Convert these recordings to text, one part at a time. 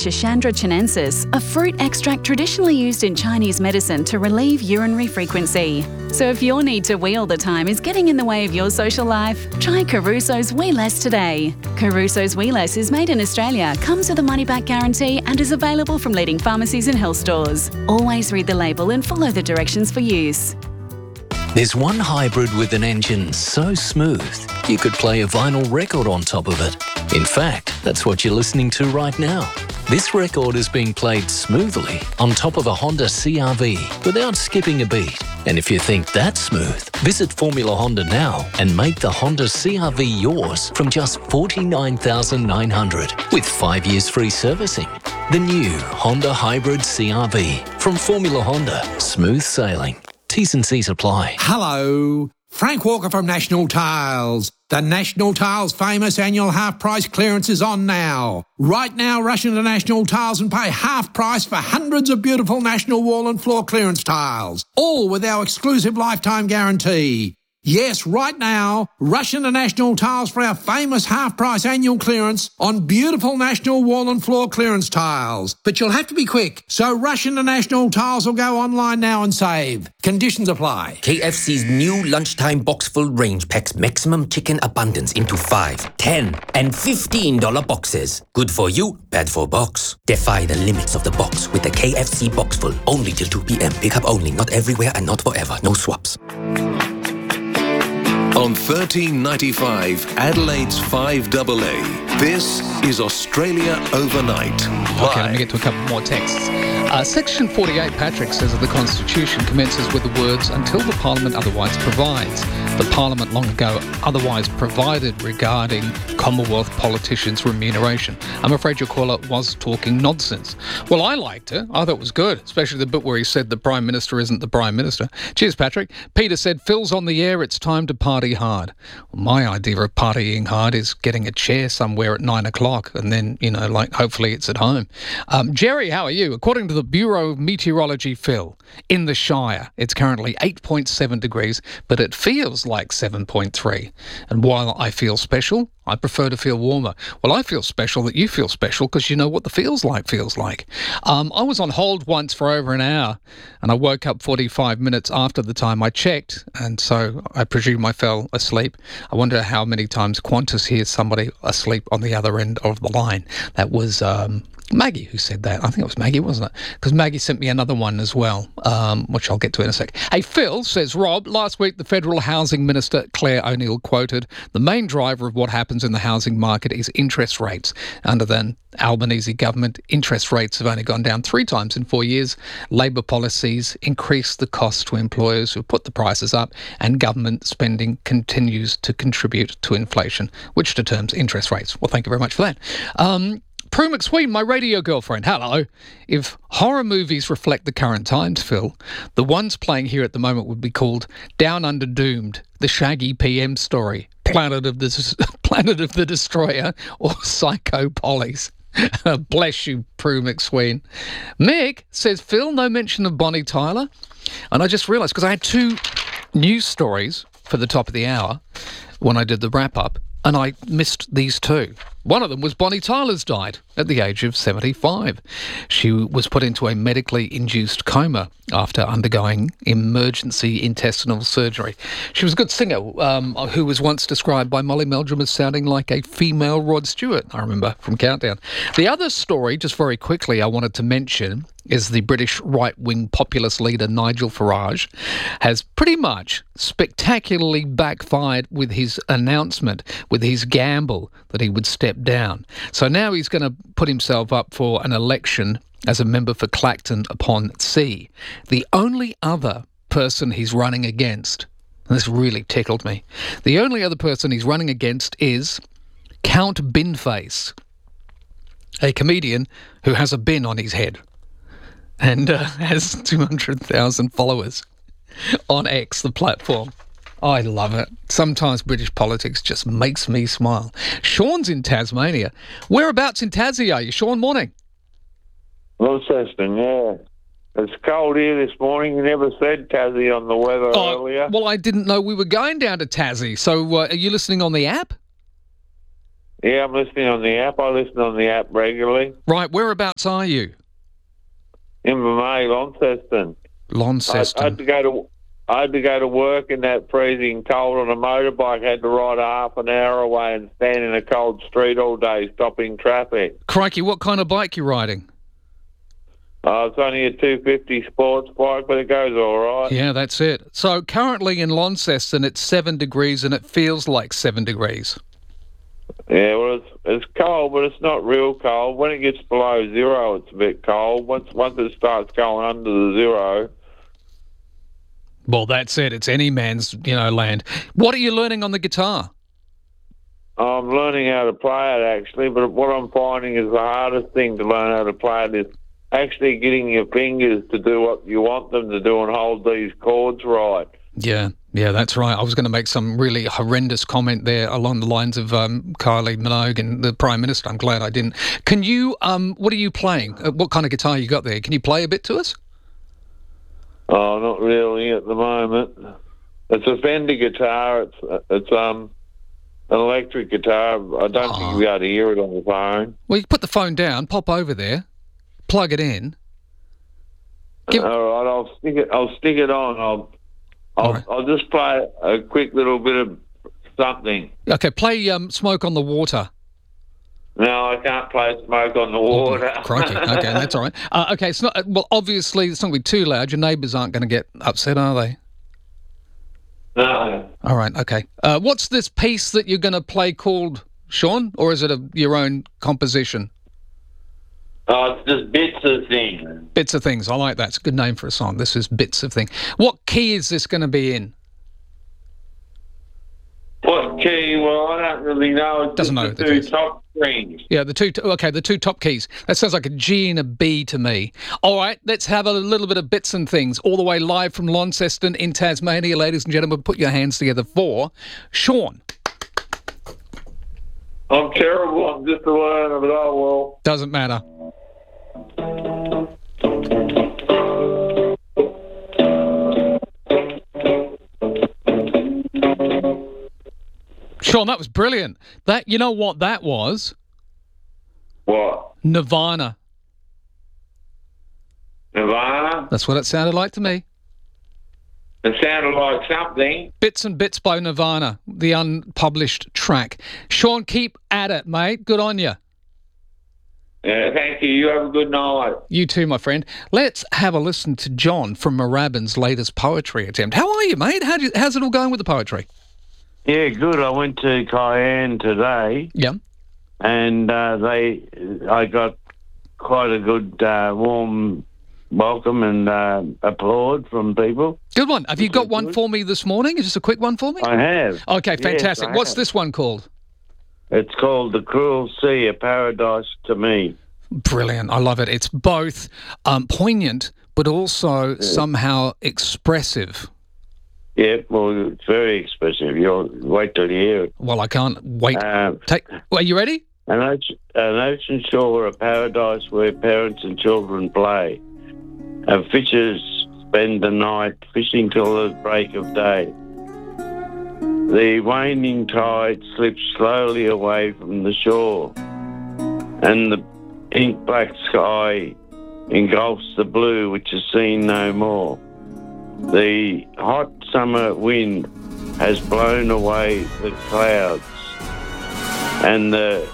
Schisandra chinensis, a fruit extract traditionally used in Chinese medicine to relieve urinary frequency. So if your need to wee all the time is getting in the way of your social life, try Caruso's Wee Less today. Caruso's Wee Less is made in Australia, comes with a money-back guarantee and is available from leading pharmacies and health stores. Always read the label and follow the directions for use. There's one hybrid with an engine so smooth, you could play a vinyl record on top of it. In fact, that's what you're listening to right now. This record is being played smoothly on top of a Honda CR-V without skipping a beat. And if you think that's smooth, visit Formula Honda now and make the Honda CR-V yours from just $49,900 with 5 years free servicing. The new Honda Hybrid CR-V from Formula Honda. Smooth sailing. T's and C's apply. Hello, Frank Walker from National Tiles. The National Tiles famous annual half-price clearance is on now. Right now, rush into National Tiles and pay half price for hundreds of beautiful National wall and floor clearance tiles, all with our exclusive lifetime guarantee. Yes, right now, rush into National Tiles for our famous half-price annual clearance on beautiful National wall and floor clearance tiles. But you'll have to be quick, so rush into National Tiles or go online now and save. Conditions apply. KFC's new lunchtime box full range packs maximum chicken abundance into 5, 10 and $15 boxes. Good for you, bad for box. Defy the limits of the box with the KFC box full. Only till 2 p.m. Pick up only, not everywhere and not forever. No swaps. On 1395 Adelaide's 5AA, this is Australia Overnight. Okay, let me get to a couple more texts. Section 48, Patrick, says that the Constitution commences with the words, until the Parliament otherwise provides. The Parliament long ago otherwise provided regarding Commonwealth politicians' remuneration. I'm afraid your caller was talking nonsense. Well, I liked it. I thought it was good, especially the bit where he said the Prime Minister isn't the Prime Minister. Cheers, Patrick. Peter said, Phil's on the air, it's time to party hard. Well, my idea of partying hard is getting a chair somewhere at 9 o'clock and then, hopefully it's at home. Jerry, how are you? According to the Bureau of Meteorology, Phil, in the Shire, it's currently 8.7 degrees, but it feels like 7.3. And while I feel special, I prefer to feel warmer. Well, I feel special that you feel special because you know what the feels like. I was on hold once for over an hour and I woke up 45 minutes after the time I checked, and so I presume I fell asleep. I wonder how many times Qantas hears somebody asleep on the other end of the line. That was Maggie who said that. I think it was Maggie, wasn't it? Because Maggie sent me another one as well, which I'll get to in a sec. Hey, Phil, says Rob, last week the Federal Housing Minister, Claire O'Neill, quoted, the main driver of what happens in the housing market is interest rates. Under the Albanese government, interest rates have only gone down 3 times in 4 years. Labor policies increase the cost to employers who put the prices up, and government spending continues to contribute to inflation, which determines interest rates. Well, thank you very much for that. Prue McSween, my radio girlfriend, hello. If horror movies reflect the current times, Phil, the ones playing here at the moment would be called Down Under Doomed, The Shaggy PM Story, Planet of the Destroyer, or Psycho Pollies. Bless you, Prue McSween. Mick says, Phil, no mention of Bonnie Tyler. And I just realised, because I had 2 news stories for the top of the hour when I did the wrap-up, and I missed these 2. One of them was Bonnie Tyler's died at the age of 75. She was put into a medically induced coma after undergoing emergency intestinal surgery. She was a good singer who was once described by Molly Meldrum as sounding like a female Rod Stewart, I remember, from Countdown. The other story, just very quickly, I wanted to mention is the British right-wing populist leader Nigel Farage has pretty much spectacularly backfired with his announcement, with his gamble that he would step down. So now he's going to put himself up for an election as a member for Clacton upon Sea. The only other person he's running against, and this really tickled me, the only other person he's running against is Count Binface, a comedian who has a bin on his head and has 200,000 followers on X, the platform. I love it. Sometimes British politics just makes me smile. Sean's in Tasmania. Whereabouts in Tassie are you, Sean? Morning. Launceston, yeah. It's cold here this morning. You never said Tassie on the weather earlier. Well, I didn't know we were going down to Tassie. So are you listening on the app? Yeah, I'm listening on the app. I listen on the app regularly. Right, whereabouts are you? Invermay, Launceston. Launceston. I had to go to work in that freezing cold on a motorbike. Had to ride half an hour away and stand in a cold street all day, stopping traffic. Crikey, what kind of bike you riding? It's only a 250 sports bike, but it goes all right. Yeah, that's it. So currently in Launceston, it's 7 degrees and it feels like 7 degrees. Yeah, well, it's cold, but it's not real cold. When it gets below zero, it's a bit cold. Once it starts going under the zero. Well, that's it. It's any man's, land. What are you learning on the guitar? I'm learning how to play it, actually, but what I'm finding is the hardest thing to learn how to play it is actually getting your fingers to do what you want them to do and hold these chords right. Yeah, that's right. I was going to make some really horrendous comment there along the lines of Kylie Minogue and the Prime Minister. I'm glad I didn't. Can you, what are you playing? What kind of guitar you got there? Can you play a bit to us? Oh, not really at the moment. It's a Fender guitar. It's an electric guitar. I don't think you'll be able to hear it on the phone. Well, you put the phone down, pop over there, plug it in. All right, I'll stick it on. I'll just play a quick little bit of something. Okay, play Smoke on the Water. No, I can't play Smoke on the Water. Crikey. Okay, that's all right. Okay, it's not. Well, obviously, it's not going to be too loud. Your neighbours aren't going to get upset, are they? No. All right, okay. What's this piece that you're going to play called, Sean? Or is it your own composition? Oh, it's just Bits of Things. Bits of Things. I like that. It's a good name for a song. This is Bits of Things. What key is this going to be in? What key? Well, I don't really know. It's Doesn't just know the the two keys. top strings. Yeah, the two top keys. That sounds like a G and a B to me. All right, let's have a little bit of Bits and Things, all the way live from Launceston in Tasmania. Ladies and gentlemen, put your hands together for Sean. I'm terrible. I'm just a learner, but oh well. Doesn't matter. Sean, that was brilliant. You know what that was? What? Nirvana. Nirvana? That's what it sounded like to me. It sounded like something. Bits and Bits by Nirvana, the unpublished track. Sean, keep at it, mate. Good on you. Thank you. You have a good night. You too, my friend. Let's have a listen to John from Moorabbin's latest poetry attempt. How are you, mate? How's it all going with the poetry? Yeah, good. I went to Cayenne today. Yeah. And I got quite a good warm welcome and applaud from people. Good one. Have you got one for me this morning? Just a quick one for me? I have. Okay, fantastic. Yes, What's have. this one called? It's called The Cruel Sea, A Paradise to Me. Brilliant. I love it. It's both poignant but also somehow expressive. Yeah, well, it's very expressive. You'll wait till you hear it. Well, I can't wait. Are you ready? An ocean shore, a paradise where parents and children play. And fishers spend the night fishing till the break of day. The waning tide slips slowly away from the shore, and the ink black sky engulfs the blue, which is seen no more. The hot summer wind has blown away the clouds, and the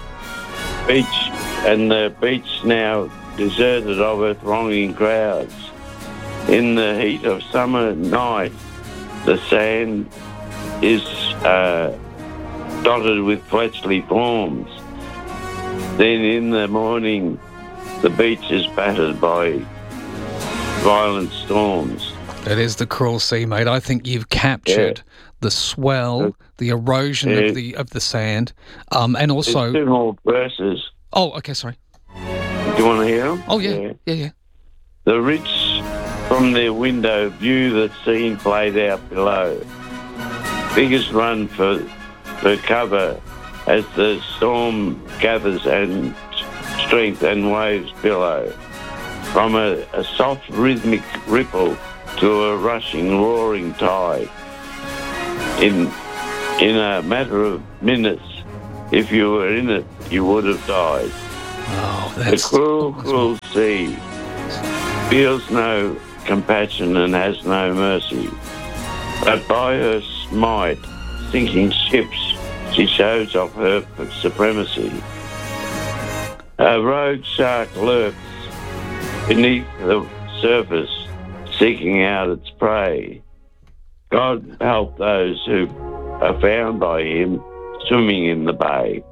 beach now deserted of her thronging crowds. In the heat of summer night, the sand is dotted with fleshly forms. Then in the morning, the beach is battered by violent storms. It is the cruel sea, mate. I think you've captured the swell, the erosion of the sand, and also... There's two more verses. Oh, okay, sorry. Do you want to hear them? Oh, yeah. The rich from their window view the scene played out below. Figures run for cover as the storm gathers and strength and waves billow. From a soft rhythmic ripple to a rushing, roaring tide. In a matter of minutes, If you were in it, you would have died. Oh, The that's... cruel, cruel sea feels no compassion and has no mercy. But by her might, sinking ships, she shows off her supremacy. A rogue shark lurks beneath the surface, seeking out its prey. God help those who are found by him swimming in the bay.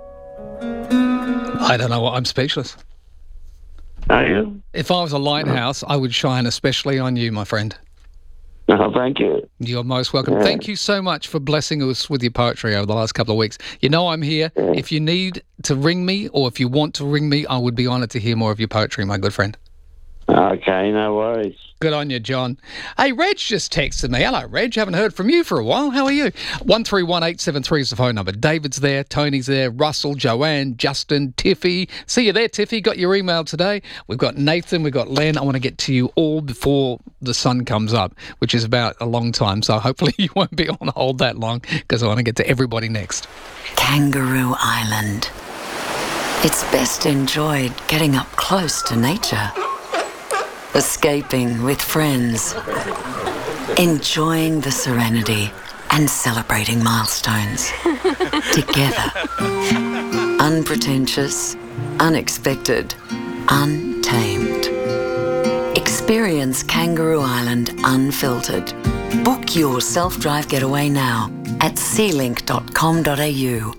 I don't know what, I'm speechless. Are you? If I was a lighthouse, I would shine especially on you, my friend. Oh, thank you. You're most welcome. Yeah. Thank you so much for blessing us with your poetry over the last couple of weeks. You know I'm here. If you need to ring me or if you want to ring me, I would be honoured to hear more of your poetry, my good friend. Okay, no worries. Good on you, John. Hey, Reg just texted me. Hello, Reg. Haven't heard from you for a while. How are you? 131873 is the phone number. David's there. Tony's there. Russell, Joanne, Justin, Tiffy. See you there, Tiffy. Got your email today. We've got Nathan. We've got Len. I want to get to you all before the sun comes up, which is about a long time. So hopefully you won't be on hold that long because I want to get to everybody next. Kangaroo Island. It's best enjoyed getting up close to nature. Escaping with friends, enjoying the serenity and celebrating milestones together. Unpretentious, unexpected, untamed. Experience Kangaroo Island unfiltered. Book your self-drive getaway now at sealink.com.au.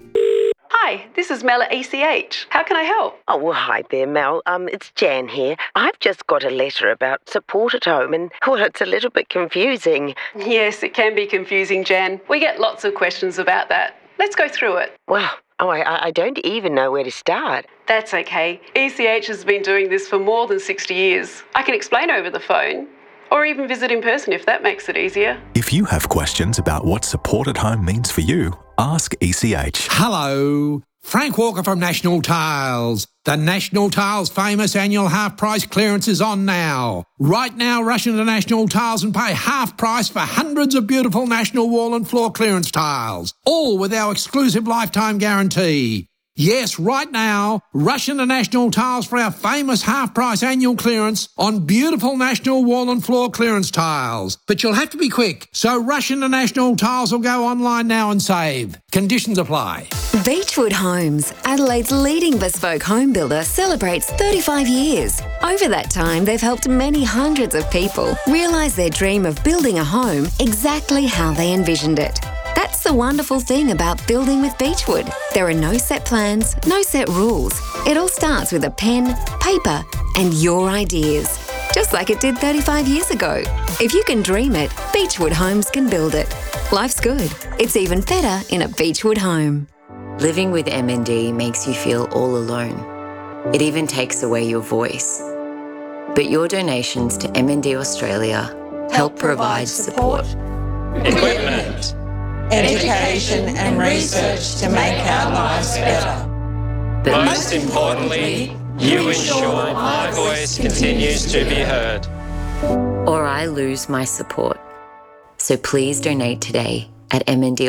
Hi, this is Mel at ECH. How can I help? Oh, well, hi there, Mel. It's Jan here. I've just got a letter about support at home and, well, it's a little bit confusing. Yes, it can be confusing, Jan. We get lots of questions about that. Let's go through it. Well, I don't even know where to start. That's okay. ECH has been doing this for more than 60 years. I can explain over the phone, or even visit in person if that makes it easier. If you have questions about what support at home means for you, ask ECH. Hello, Frank Walker from National Tiles. The National Tiles famous annual half-price clearance is on now. Right now, rush into National Tiles and pay half price for hundreds of beautiful National wall and floor clearance tiles, all with our exclusive lifetime guarantee. Yes, right now, rush into National Tiles for our famous half-price annual clearance on beautiful National wall and floor clearance tiles. But you'll have to be quick, so rush into National Tiles or go online now and save. Conditions apply. Beechwood Homes, Adelaide's leading bespoke home builder, celebrates 35 years. Over that time, they've helped many hundreds of people realise their dream of building a home exactly how they envisioned it. That's the wonderful thing about building with Beechwood. There are no set plans, no set rules. It all starts with a pen, paper, and your ideas. Just like it did 35 years ago. If you can dream it, Beechwood Homes can build it. Life's good. It's even better in a Beechwood home. Living with MND makes you feel all alone. It even takes away your voice. But your donations to MND Australia help provide support, equipment, education and research to make our lives better. But most importantly, you ensure my voice continues to be heard. Or I lose my support. So please donate today at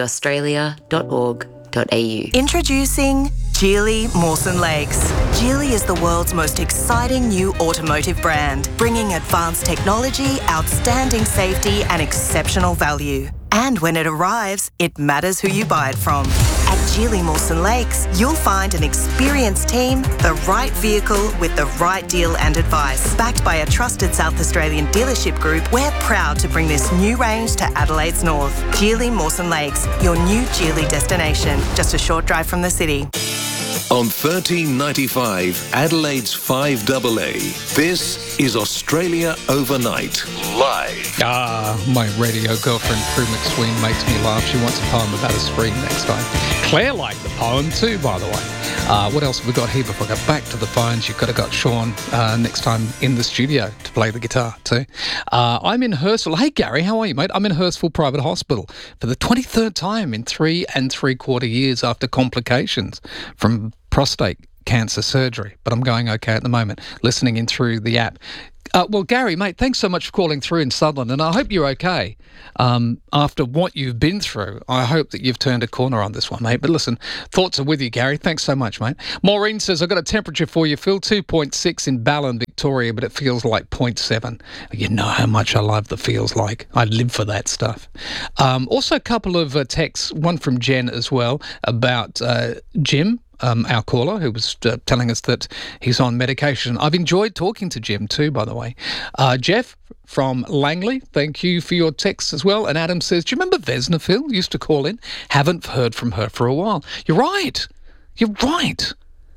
mndaustralia.org.au. Introducing Geely Mawson Lakes. Geely is the world's most exciting new automotive brand, bringing advanced technology, outstanding safety and exceptional value. And when it arrives, it matters who you buy it from. At Geely Mawson Lakes, you'll find an experienced team, the right vehicle with the right deal and advice. Backed by a trusted South Australian dealership group, we're proud to bring this new range to Adelaide's north. Geely Mawson Lakes, your new Geely destination, just a short drive from the city. On 1395 Adelaide's 5AA, this is Australia Overnight, live. My radio girlfriend Prue McSween makes me laugh. She wants a poem about a screen next time. Claire liked the poem too, by the way. What else have we got here before I go back to the phones? You could have got Sean next time in the studio to play the guitar too. I'm in Hurstville. Hey Gary, how are you, mate? I'm in Hurstville Private Hospital for the 23rd time in 3 3/4 years after complications from prostate cancer surgery, but I'm going okay at the moment, listening in through the app. Well, Gary, mate, thanks so much for calling through in Sutherland, and I hope you're okay after what you've been through. I hope that you've turned a corner on this one, mate. But listen, thoughts are with you, Gary. Thanks so much, mate. Maureen says, I've got a temperature for you, Phil, 2.6 in Ballon, Victoria, but it feels like 0.7. You know how much I love the feels like. I live for that stuff. Also, a couple of texts, one from Jen as well, about Jim, our caller, who was telling us that he's on medication. I've enjoyed talking to Jim too, by the way. Jeff from Langley, thank you for your text as well. And Adam says, do you remember Vesna, Phil? Used to call in. Haven't heard from her for a while. You're right. You're right.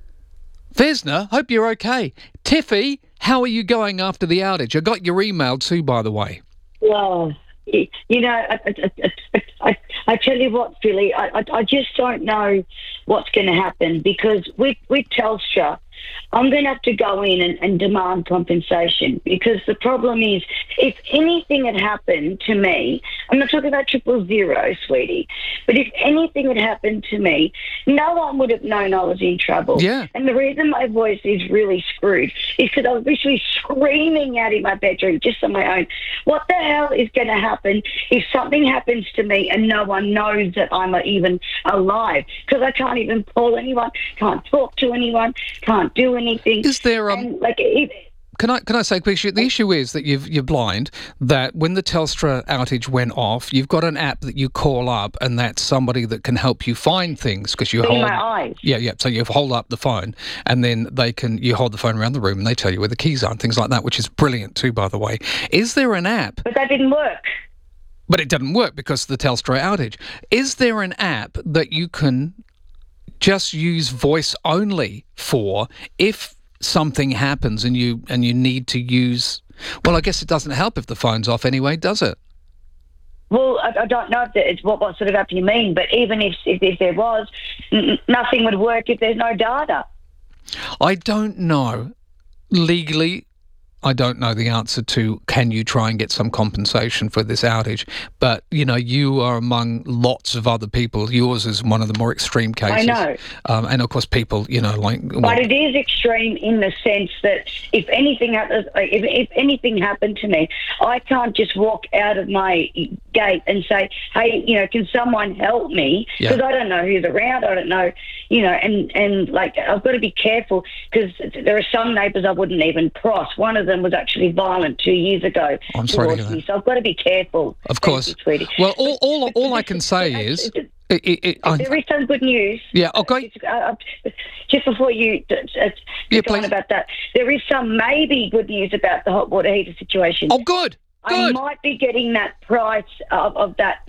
Vesna, hope you're okay. Tiffy, how are you going after the outage? I got your email too, by the way. Well, you know, I tell you what, Philly, I just don't know what's going to happen, because with Telstra, I'm going to have to go in and demand compensation, because the problem is, if anything had happened to me, I'm not talking about 000, sweetie, but if anything had happened to me, no one would have known I was in trouble. Yeah. And the reason my voice is really screwed is because I was literally screaming out in my bedroom just on my own. What the hell is going to happen if something happens to me and no one knows that I'm even alive? Because I can't even call anyone, can't talk to anyone, can't do anything. Is there Can I say, quickly, the issue is that you're blind, that when the Telstra outage went off, you've got an app that you call up, and that's somebody that can help you find things, because you hold... my eyes. Yeah. So you hold up the phone, and then you hold the phone around the room, and they tell you where the keys are and things like that, which is brilliant too, by the way. Is there an app... But that didn't work. But it didn't work because of the Telstra outage. Is there an app that you can just use voice only for if something happens and you need to use... Well, I guess it doesn't help if the phone's off anyway, does it? Well, I don't know if it's what sort of app you mean, but even if there was, nothing would work if there's no data. I don't know. Legally, I don't know the answer to can you try and get some compensation for this outage. But, you know, you are among lots of other people. Yours is one of the more extreme cases. I know. And, of course, people, you know, like... But it is extreme in the sense that if anything happened to me, I can't just walk out of my gate and say, hey, you know, can someone help me? Because I don't know who's around. I don't know, you know, and like, I've got to be careful, because there are some neighbours I wouldn't even cross. One of them was actually violent 2 years ago. I'm sorry to hear that. So I've got to be careful. Of course. Well, all I can say is... there is some good news. Yeah, okay. Just before you go on about that, there is some maybe good news about the hot water heater situation. Oh, good. I might be getting that price of that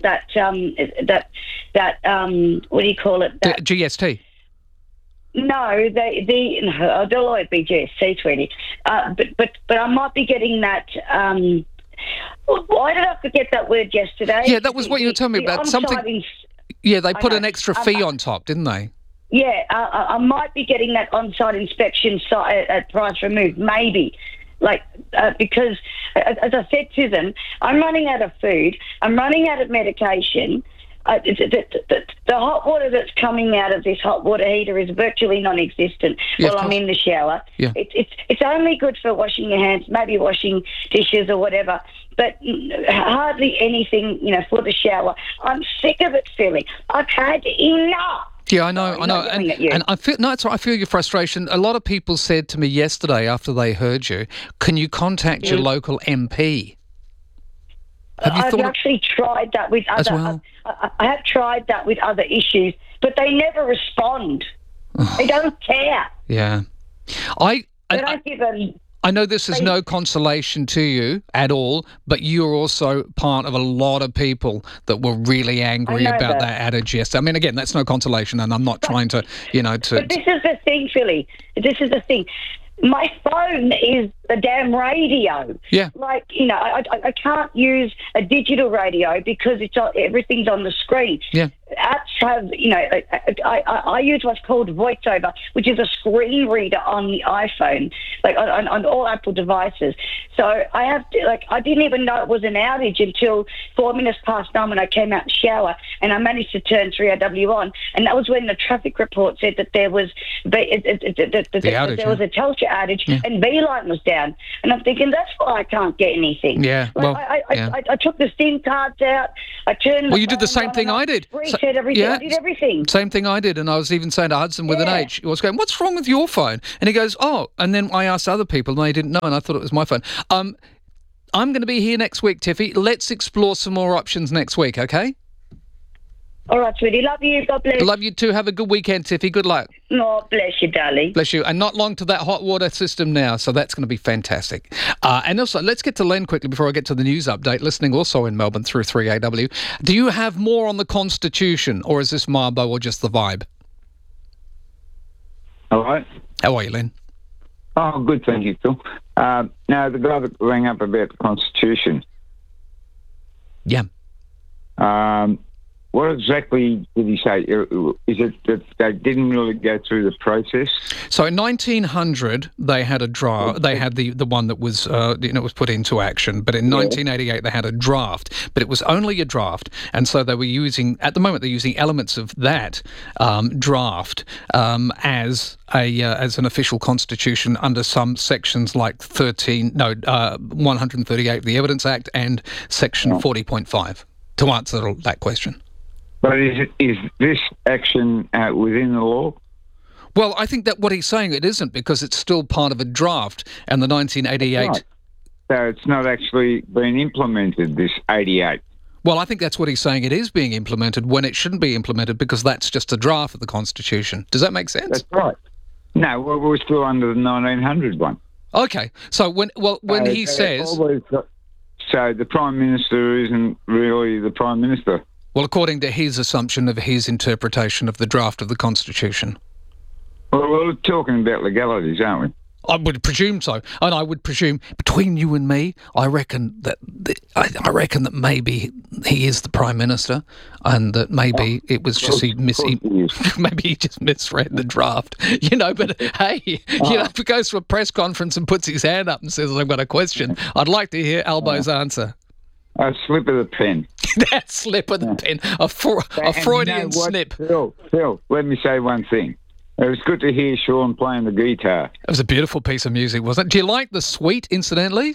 what do you call it? The GST. No, Deloitte BGST, sweetie. But I might be getting that. Why did I forget that word yesterday? Yeah, that was what you were telling me about. Something. Yeah, they put an extra fee on top, didn't they? Yeah, I might be getting that on-site inspection at price removed, maybe. Because, as I said to them, I'm running out of food, I'm running out of medication. The hot water that's coming out of this hot water heater is virtually non-existent while I'm in the shower. Yeah. It's only good for washing your hands, maybe washing dishes or whatever, but hardly anything, you know, for the shower. I'm sick of it, Philly. I've had enough. Yeah, I know, and I feel I feel your frustration. A lot of people said to me yesterday after they heard you, "Can you contact your local MP?" I've actually tried that with other. Well? I have tried that with other issues, but they never respond. They don't care. Yeah, They don't give a. I know this is no consolation to you at all, but you're also part of a lot of people that were really angry about that outage yesterday. I mean, again, that's no consolation, and I'm not trying to, you know, to... But this is the thing, Philly. This is the thing. My phone is the damn radio. Yeah. Like, you know, I can't use a digital radio because everything's on the screen. Yeah. apps have, I use what's called VoiceOver, which is a screen reader on the iPhone, like on all Apple devices. So I have to, I didn't even know it was an outage until 4 minutes past 9 when I came out to shower, and I managed to turn 3RW on, and that was when the traffic report said that there was there was a Telstra outage, and Beeline was down, and I'm thinking that's why I can't get anything. Yeah, I took the SIM cards out. I turned. Well, you did the same thing I did. Reset everything. I did everything. Same thing I did, and I was even saying to Hudson with an H, I was going, "What's wrong with your phone?" And he goes, "Oh," and then I asked other people, and they didn't know, and I thought it was my phone. I'm going to be here next week, Tiffy. Let's explore some more options next week, okay? All right, sweetie. Love you. God bless. Love you too. Have a good weekend, Tiffy. Good luck. Oh, bless you, darling. Bless you. And not long to that hot water system now, so that's going to be fantastic. And also, let's get to Len quickly before I get to the news update, listening also in Melbourne through 3AW. Do you have more on the Constitution, or is this Marbo or just the vibe? Hello. How are you, Len? Oh, good, thank you, Phil. Now, the guy that rang up about the Constitution. Yeah. What exactly did he say? Is it that they didn't really go through the process? So in 1900, they had a draft. They had the one that was was put into action. But in 1988, they had a draft. But it was only a draft, and so they were using at the moment they're using elements of that draft as an official constitution under some sections like 138 of the Evidence Act and Section 40.5 to answer that question. But is this action within the law? Well, I think that what he's saying it isn't, because it's still part of a draft, and the 1988... Right. So it's not actually been implemented, this 88. Well, I think that's what he's saying. It is being implemented when it shouldn't be implemented, because that's just a draft of the Constitution. Does that make sense? That's right. No, we're still under the 1900 one. Okay. So when he says... So the Prime Minister isn't really the Prime Minister. Well, according to his assumption of his interpretation of the draft of the Constitution. Well, we're talking about legalities, aren't we? I would presume so, and I would presume between you and me, I reckon that maybe he is the Prime Minister, and that maybe it was just maybe he just misread the draft, But hey, if he goes to a press conference and puts his hand up and says, "I've got a question," I'd like to hear Albo's answer. A slip of the pen. That slip of the pen, a Freudian snip. Phil, let me say one thing. It was good to hear Sean playing the guitar. It was a beautiful piece of music, wasn't it? Do you like the suite, incidentally?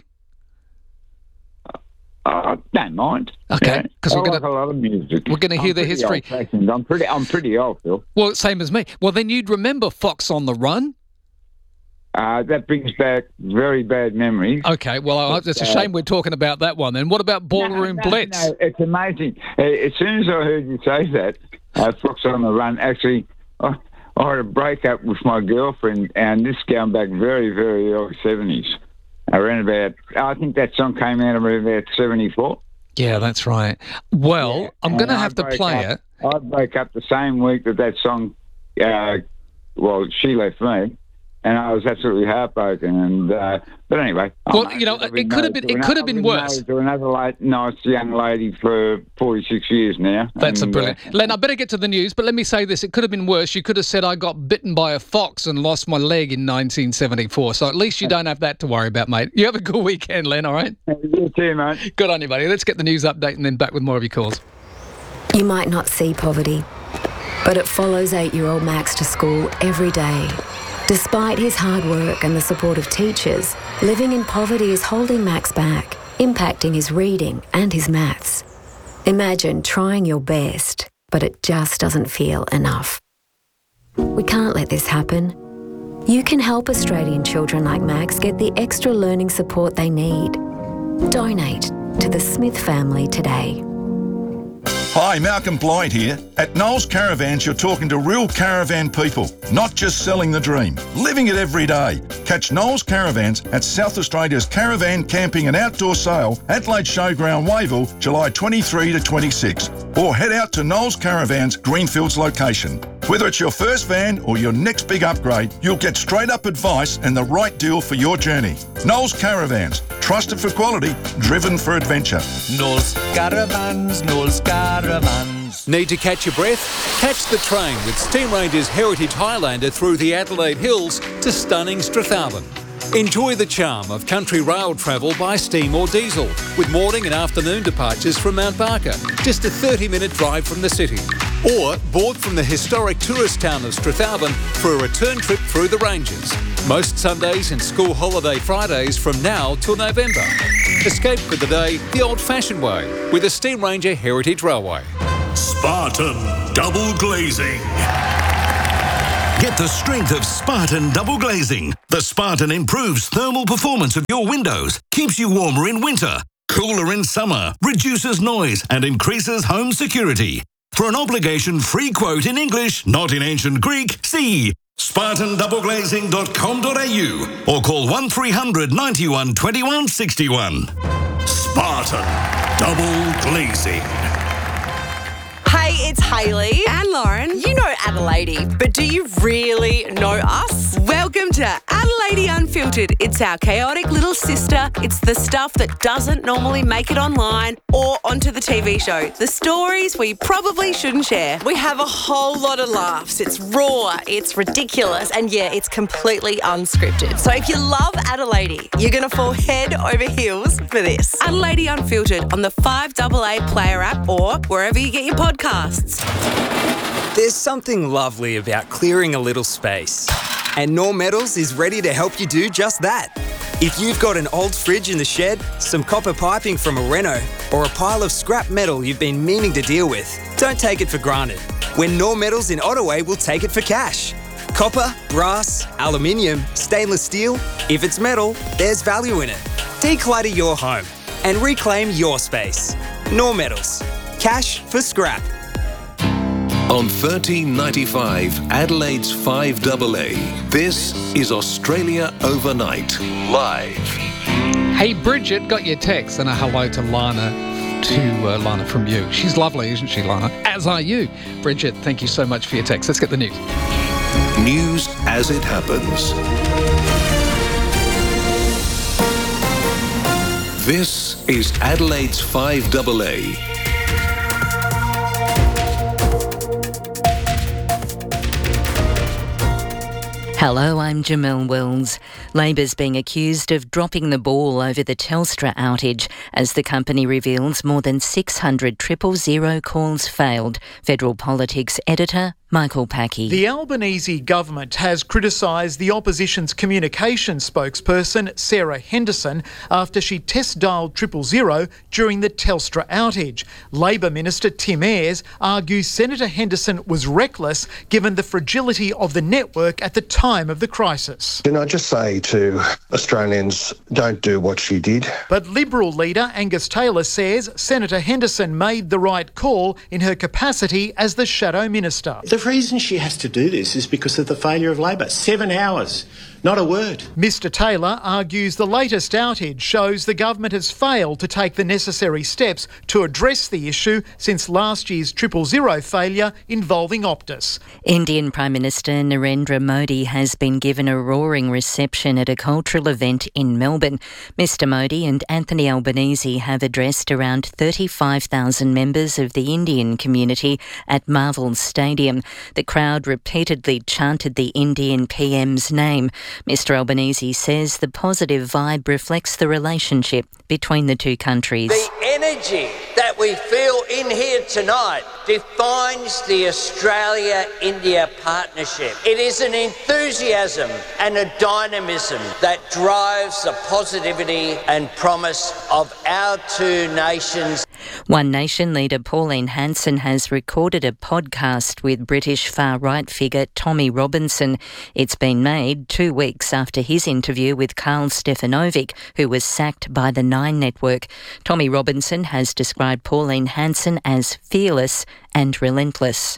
Don't mind. Okay, because I like a lot of music. We're going to hear the history. I'm pretty old, Phil. Well, same as me. Well, then you'd remember Fox on the Run. That brings back very bad memories. Okay, well, it's a shame we're talking about that one then. What about Ballroom Blitz? No, it's amazing. As soon as I heard you say that, Fox on the Run, actually, I had a breakup with my girlfriend, and this going back very, very early 70s. Around about, I think that song came out around about 74. Yeah, that's right. Well, I'm going to have to play it. I broke up the same week that song, she left me. And I was absolutely heartbroken. And but anyway, well, it could have been worse. To another nice young lady for 46 years now. That's brilliant. Len, I better get to the news. But let me say this: it could have been worse. You could have said I got bitten by a fox and lost my leg in 1974. So at least you don't have that to worry about, mate. You have a good weekend, Len. All right. You too, mate. Good on you, buddy. Let's get the news update and then back with more of your calls. You might not see poverty, but it follows 8-year-old Max to school every day. Despite his hard work and the support of teachers, living in poverty is holding Max back, impacting his reading and his maths. Imagine trying your best, but it just doesn't feel enough. We can't let this happen. You can help Australian children like Max get the extra learning support they need. Donate to the Smith family today. Hi, Malcolm Blight here. At Knowles Caravans, you're talking to real caravan people, not just selling the dream, living it every day. Catch Knowles Caravans at South Australia's Caravan Camping and Outdoor Sale, Adelaide Showground, Wayville, July 23 to 26. Or head out to Knowles Caravans, Greenfields location. Whether it's your first van or your next big upgrade, you'll get straight-up advice and the right deal for your journey. Knowles Caravans, trusted for quality, driven for adventure. Knowles Caravans, Knowles Caravans. Need to catch your breath? Catch the train with Steam Ranger's Heritage Highlander through the Adelaide Hills to stunning Strathalbyn. Enjoy the charm of country rail travel by steam or diesel, with morning and afternoon departures from Mount Barker, just a 30-minute drive from the city. Or board from the historic tourist town of Strathalbyn for a return trip through the Ranges. Most Sundays and school holiday Fridays from now till November. Escape for the day the old-fashioned way with the Steam Ranger Heritage Railway. Spartan Double Glazing. Get the strength of Spartan Double Glazing. The Spartan improves thermal performance of your windows, keeps you warmer in winter, cooler in summer, reduces noise and increases home security. For an obligation-free quote in English, not in ancient Greek, see spartandoubleglazing.com.au or call 1300 91 21 61. Spartan Double Glazing. Hey, it's Hayley and Lauren. You know Adelaide, but do you really know us? Welcome to Adelaide Unfiltered. It's our chaotic little sister. It's the stuff that doesn't normally make it online or onto the TV show. The stories we probably shouldn't share. We have a whole lot of laughs. It's raw, it's ridiculous, and yeah, it's completely unscripted. So if you love Adelaide, you're going to fall head over heels for this. Adelaide Unfiltered on the 5AA Player app or wherever you get your podcasts. There's something lovely about clearing a little space. And Knorr Metals is ready to help you do just that. If you've got an old fridge in the shed, some copper piping from a reno, or a pile of scrap metal you've been meaning to deal with, don't take it for granted. When Knorr Metals in Ottaway will take it for cash. Copper, brass, aluminium, stainless steel, if it's metal, there's value in it. Declutter your home and reclaim your space. Knorr Metals. Cash for scrap. On 1395 Adelaide's 5AA, this is Australia Overnight, live. Hey, Bridget got your text and a hello to Lana, Lana from you. She's lovely, isn't she, Lana? As are you. Bridget, thank you so much for your text. Let's get the news. News as it happens. This is Adelaide's 5AA. Hello, I'm Jamelle Wells. Labor's being accused of dropping the ball over the Telstra outage as the company reveals more than 600 000 calls failed. Federal Politics editor Michael Packey. The Albanese government has criticised the opposition's communications spokesperson Sarah Henderson after she test-dialed 000 during the Telstra outage. Labor Minister Tim Ayres argues Senator Henderson was reckless given the fragility of the network at the time of the crisis. Can I just say to Australians, don't do what she did. But Liberal leader Angus Taylor says Senator Henderson made the right call in her capacity as the Shadow Minister. The reason she has to do this is because of the failure of Labor. 7 hours, not a word. Mr Taylor argues the latest outage shows the government has failed to take the necessary steps to address the issue since last year's 000 failure involving Optus. Indian Prime Minister Narendra Modi has been given a roaring reception at a cultural event in Melbourne. Mr Modi and Anthony Albanese have addressed around 35,000 members of the Indian community at Marvel Stadium. The crowd repeatedly chanted the Indian PM's name. Mr Albanese says the positive vibe reflects the relationship between the two countries. The energy that we feel in here tonight defines the Australia-India partnership. It is an enthusiasm and a dynamism that drives the positivity and promise of our two nations. One Nation leader Pauline Hanson has recorded a podcast with British far-right figure Tommy Robinson. It's been made 2 weeks after his interview with Karl Stefanovic, who was sacked by the Nine Network. Tommy Robinson has described Pauline Hanson as fearless and relentless.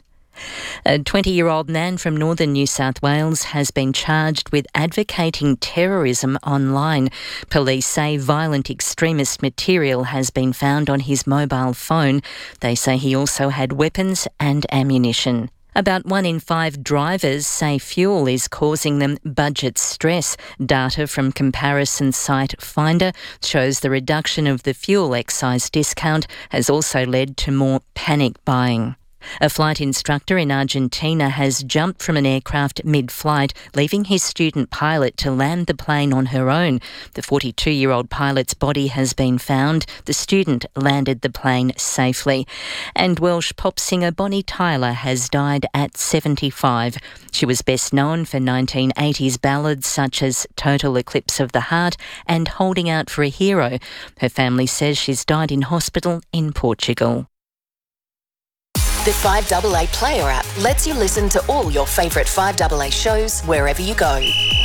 A 20-year-old man from northern New South Wales has been charged with advocating terrorism online. Police say violent extremist material has been found on his mobile phone. They say he also had weapons and ammunition. About 1 in 5 drivers say fuel is causing them budget stress. Data from comparison site Finder shows the reduction of the fuel excise discount has also led to more panic buying. A flight instructor in Argentina has jumped from an aircraft mid-flight, leaving his student pilot to land the plane on her own. The 42-year-old pilot's body has been found. The student landed the plane safely. And Welsh pop singer Bonnie Tyler has died at 75. She was best known for 1980s ballads such as Total Eclipse of the Heart and Holding Out for a Hero. Her family says she's died in hospital in Portugal. The 5AA Player app lets you listen to all your favourite 5AA shows wherever you go.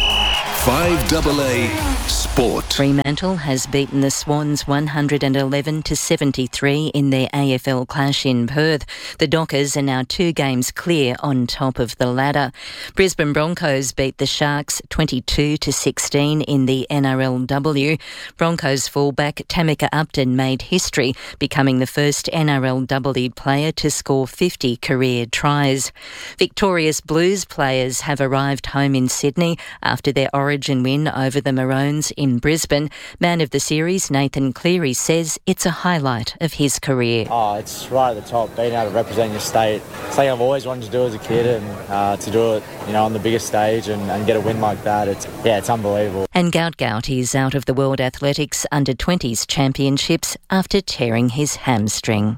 5AA Sport. Fremantle has beaten the Swans 111-73 in their AFL clash in Perth. The Dockers are now 2 games clear on top of the ladder. Brisbane Broncos beat the Sharks 22-16 in the NRLW. Broncos fullback Tamika Upton made history, becoming the first NRLW player to score 50 career tries. Victorious Blues players have arrived home in Sydney after their Origin win over the Maroons in Brisbane. Man of the series Nathan Cleary says it's a highlight of his career. Oh, it's right at the top, being able to represent your state. It's something I've always wanted to do as a kid, and to do it, on the biggest stage and get a win like that, it's unbelievable. And Gout is out of the World Athletics Under-20s Championships after tearing his hamstring.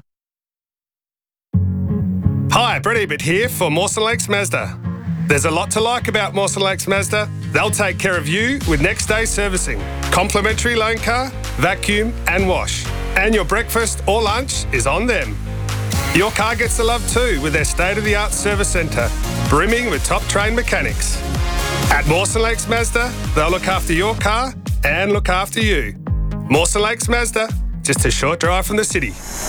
Hi, Brett Ebert here for Mawson Lakes Mazda. There's a lot to like about Mawson Lakes Mazda. They'll take care of you with next day servicing, complimentary loan car, vacuum and wash. And your breakfast or lunch is on them. Your car gets the love too with their state-of-the-art service centre, brimming with top-trained mechanics. At Mawson Lakes Mazda, they'll look after your car and look after you. Mawson Lakes Mazda, just a short drive from the city.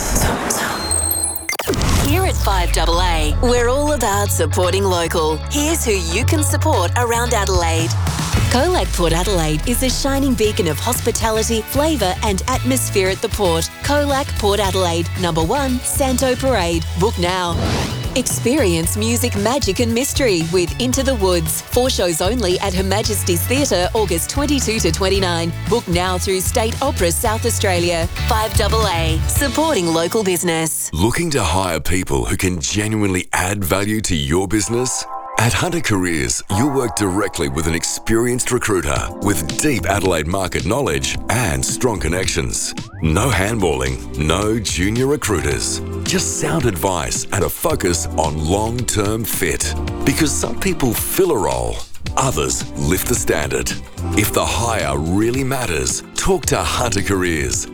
Here at 5AA, we're all about supporting local. Here's who you can support around Adelaide. Colac Port Adelaide is a shining beacon of hospitality, flavour and atmosphere at the port. Colac Port Adelaide, number 1, Santo Parade. Book now. Experience music, magic and mystery with Into the Woods. 4 shows only at Her Majesty's Theatre, August 22 to 29. Book now through State Opera South Australia. 5AA, supporting local business. Looking to hire people who can genuinely add value to your business? At Hunter Careers, you'll work directly with an experienced recruiter with deep Adelaide market knowledge and strong connections. No handballing, no junior recruiters. Just sound advice and a focus on long-term fit. Because some people fill a role, others lift the standard. If the hire really matters, talk to Hunter Careers.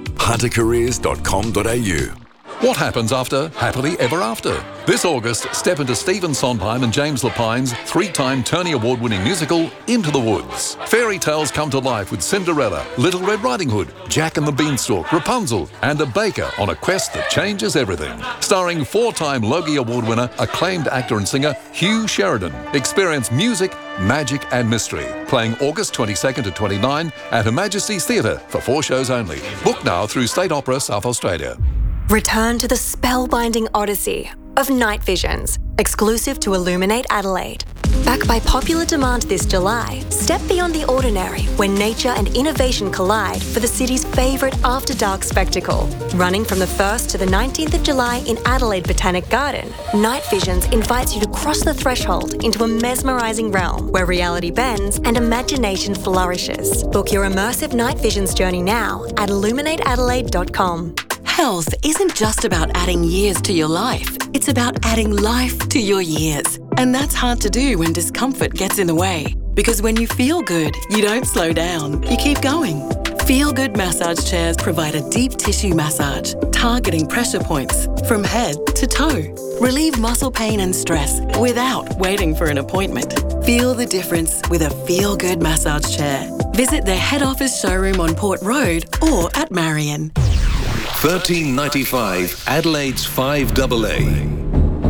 huntercareers.com.au. What happens after Happily Ever After? This August, step into Stephen Sondheim and James Lapine's 3-time Tony Award-winning musical, Into the Woods. Fairy tales come to life with Cinderella, Little Red Riding Hood, Jack and the Beanstalk, Rapunzel, and a baker on a quest that changes everything. Starring 4-time Logie Award winner, acclaimed actor and singer Hugh Sheridan. Experience music, magic and mystery. Playing August 22nd to 29 at Her Majesty's Theatre for 4 shows only. Book now through State Opera South Australia. Return to the spellbinding odyssey of Night Visions, exclusive to Illuminate Adelaide. Back by popular demand this July, step beyond the ordinary when nature and innovation collide for the city's favourite after-dark spectacle. Running from the 1st to the 19th of July in Adelaide Botanic Garden, Night Visions invites you to cross the threshold into a mesmerising realm where reality bends and imagination flourishes. Book your immersive Night Visions journey now at illuminateadelaide.com. Health isn't just about adding years to your life. It's about adding life to your years. And that's hard to do when discomfort gets in the way. Because when you feel good, you don't slow down. You keep going. Feel Good massage chairs provide a deep tissue massage, targeting pressure points from head to toe. Relieve muscle pain and stress without waiting for an appointment. Feel the difference with a Feel Good massage chair. Visit their head office showroom on Port Road or at Marion. 1395 Adelaide's 5AA.